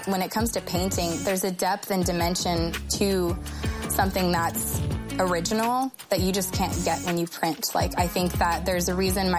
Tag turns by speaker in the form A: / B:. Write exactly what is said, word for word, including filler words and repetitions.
A: when it comes to painting, there's a depth and dimension to something that's original that you just can't get when you print. Like, I think that there's a reason my